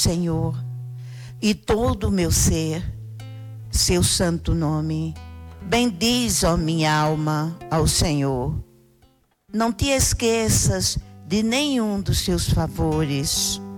Senhor, e todo o meu ser, seu santo nome. Bendiz, ó minha alma, ao Senhor. Não te esqueças de nenhum dos seus favores.